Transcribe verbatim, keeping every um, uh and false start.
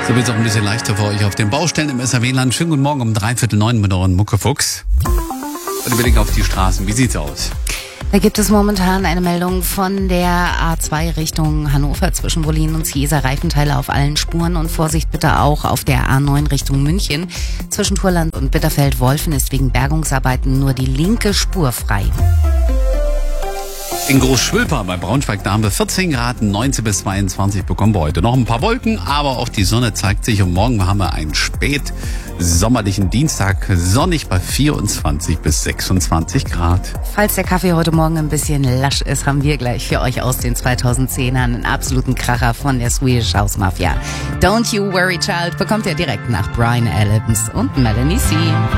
So wird es auch ein bisschen leichter für euch auf den Baustellen im S R W-Land. Schönen guten Morgen um dreiviertel neun mit euren Muckefuchs. Und wir blicken auf die Straßen. Wie sieht's aus? Da gibt es momentan eine Meldung von der A zwei Richtung Hannover zwischen Wollin und Ziesa. Reifenteile auf allen Spuren und Vorsicht bitte auch auf der A neun Richtung München. Zwischen Turland und Bitterfeld-Wolfen ist wegen Bergungsarbeiten nur die linke Spur frei. In Großschwülper bei Braunschweig, da haben wir vierzehn Grad, neunzehn bis zweiundzwanzig bekommen wir heute. Noch ein paar Wolken, aber auch die Sonne zeigt sich. Und morgen haben wir einen spät sommerlichen Dienstag, sonnig bei vierundzwanzig bis sechsundzwanzig Grad. Falls der Kaffee heute Morgen ein bisschen lasch ist, haben wir gleich für euch aus den zweitausendzehnern einen absoluten Kracher von der Swedish House Mafia. Don't You Worry Child bekommt ihr direkt nach Bryan Adams und Melanie C.